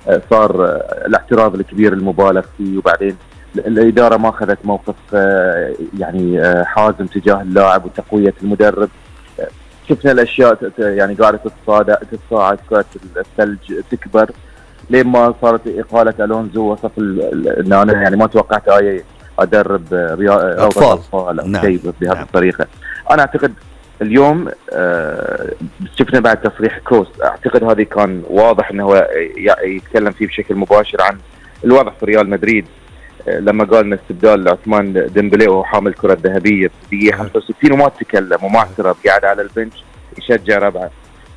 صار الاعتراض الكبير المبالغ فيه، وبعدين الإدارة ما أخذت موقف يعني حازم تجاه اللاعب وتقوية المدرب. شفنا الأشياء يعني قاعدة تتصاعد، كرة الثلج تكبر لين ما صارت إقالة ألونزو وصف إن أنا يعني ما توقعت أدرب أطفال أو شيء بهذه الطريقة. أنا أعتقد اليوم شفنا بعد تصريح كروس، أعتقد هذه كان واضح أنه هو يتكلم فيه بشكل مباشر عن الوضع في ريال مدريد، لما قال ان استبدال عثمان ديمبلي وهو حامل الكرة الذهبية في دقيقة 65 وما تكلم وما اعترض، قاعد على البنش يشجع ربعه.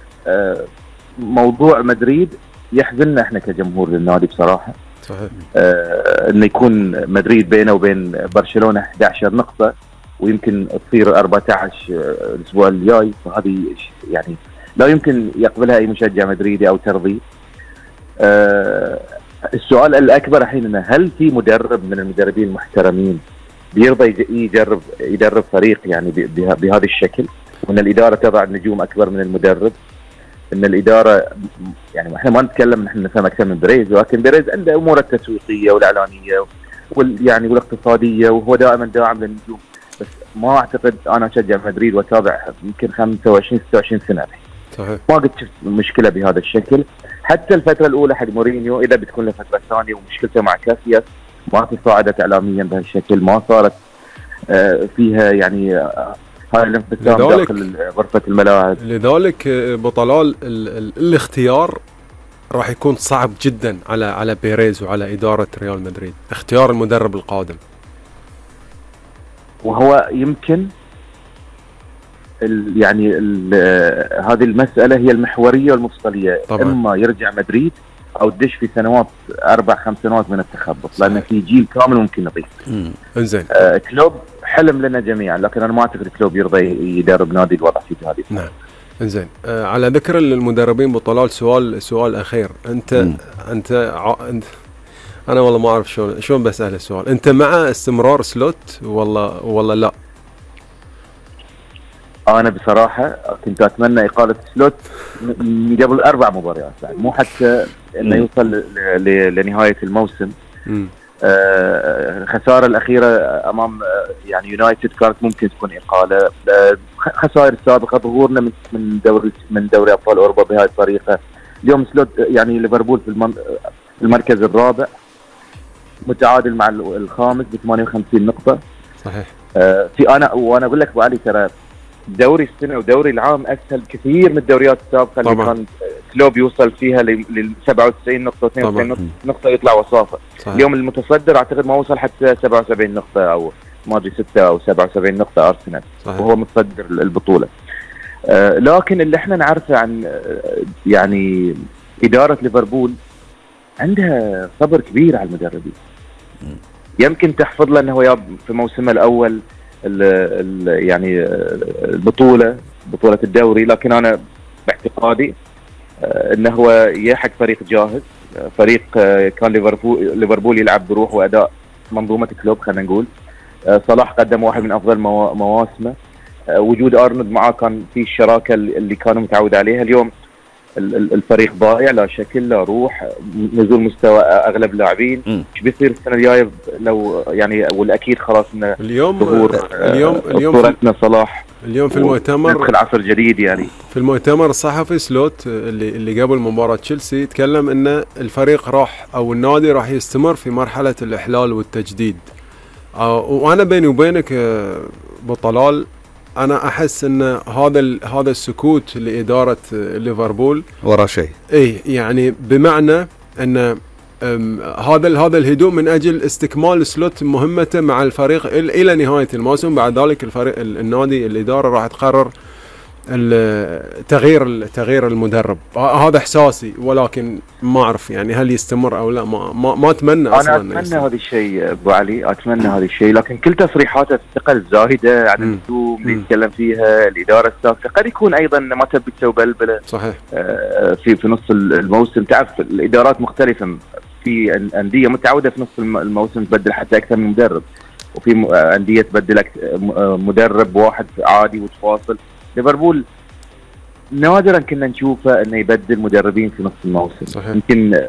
موضوع مدريد يحزننا احنا كجمهور للنادي بصراحة. صحيح. انه يكون مدريد بينه وبين برشلونة 11 نقطة ويمكن تصير 14 الاسبوع الجاي، فهذه يعني لا يمكن يقبلها اي مشجع مدريدي او ترضيه. السؤال الأكبر الحين هل في مدرب من المدربين المحترمين بيرضى يدرب فريق يعني بهذا الشكل، وأن الإدارة تضع نجوم أكبر من المدرب؟ أن الإدارة يعني احنا ما نتكلم نحن نفهم أكثر من بيريز، ولكن بيريز عنده أمور التسويقية والإعلانية يعني والاقتصادية، وهو دائما داعم للنجوم. بس ما أعتقد أنا أشجع مدريد وأتابع يمكن 25-26 سنة صحيح. ما قد شفت مشكلة بهذا الشكل. حتى الفترة الأولى حق مورينيو إذا بتكون له فترة ثانية، ومشكلته مع كاسياس ما تصاعدت إعلاميا بهالشكل، ما صارت فيها يعني هاي الانقسام داخل غرفة الملاعب. لذلك بطلال الاختيار راح يكون صعب جدا على بيريز وعلى إدارة ريال مدريد، اختيار المدرب القادم. وهو يمكن يعني هذه المسألة هي المحورية والمفصلية طبعا. إما يرجع مدريد أو تدش في سنوات 4-5 سنوات من التخبط، لأن في جيل كامل ممكن نضيف. إنزين. كلوب حلم لنا جميعا، لكن أنا ما أعتقد كلوب يرضى يدرب نادي الوضع في هذه. نعم. إنزين. على ذكر المدربين بطلال، سؤال أخير. أنت أنا والله ما أعرف شلون بسأل السؤال. أنت مع استمرار سلوت ولا لا؟ أنا بصراحة كنت أتمنى إقالة سلوت من قبل 4 مباريات، يعني مو حتى إنه يوصل لنهاية الموسم. خسارة الأخيرة أمام يعني يونايتد كانت ممكن تكون إقالة. خسائر السابقة، ظهورنا من دوري أبطال أوروبا بهذه الطريقة. اليوم سلوت يعني ليفربول في المركز الرابع، متعادل مع الخامس ب58 نقطة. صحيح. وأنا أقول لك أبو علي، ترى دوري السنة ودوري العام أسهل كثير من الدوريات السابقة اللي كان كلوب يوصل فيها ل 97 نقطة 92 نقطة يطلع وصافة. اليوم المتصدر أعتقد ما وصل حتى 77 نقطة أو ما أدري 6 أو 77 نقطة أرسنال، وهو متصدر البطولة. لكن اللي احنا نعرفه عن يعني إدارة ليفربول عندها صبر كبير على المدربين. يمكن تحفظ له أنه في موسمه الأول يعني بطولة الدوري، لكن أنا باعتقادي أنه هو يحق فريق جاهز، فريق كان ليفربول يلعب بروح وأداء منظومة كلوب. خلينا نقول صلاح قدم واحد من أفضل مواسمه، وجود أرنولد معاه كان في الشراكة اللي كانوا متعود عليها. اليوم الفريق ضايع، لا شكل لا روح، نزول مستوى اغلب اللاعبين. ايش بيصير السنه الجايه لو يعني والاكيد خلاص ان اليوم صورتنا صلاح اليوم في المؤتمر ندخل عصر جديد. يعني في المؤتمر الصحفي سلوت اللي قبل مباراه تشيلسي تكلم ان الفريق راح النادي راح يستمر في مرحله الاحلال والتجديد. وانا بيني وبينك بطلال، أنا أحس أن هذا السكوت لإدارة ليفربول وراء شيء. يعني بمعنى أن هذا الهدوء من أجل استكمال سلوت مهمته مع الفريق إلى نهاية الموسم. بعد ذلك النادي الإدارة راح تقرر تغيير المدرب. هذا إحساسي، ولكن ما أعرف يعني هل يستمر أو لا. ما أتمنى أصلا. أنا أتمنى هذا الشيء أبو علي، أتمنى هذا الشيء، لكن كل تصريحاته الثقة الزاهدة عن النجوم اللي يتكلم فيها الإدارة السابقة قد يكون أيضا ما تبي تسوي بلبلة. صحيح. في نص الموسم تعرف الإدارات مختلفة، في أندية متعودة في نص الموسم تبدل حتى أكثر من مدرب، وفي أندية تبدل مدرب واحد عادي وتفاصل. ليفربول نادرا كنا نشوفه انه يبدل مدربين في نص الموسم. صحيح. يمكن